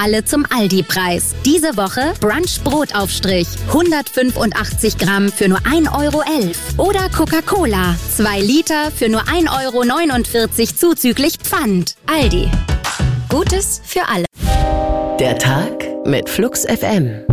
alle zum Aldi-Preis. Diese Woche Brunch-Brotaufstrich, 185 Gramm für nur 1,11 € oder Coca-Cola, 2 Liter für nur 1,49 € zuzüglich Pfand. Aldi. Gutes für alle. Der Tag mit Flux FM.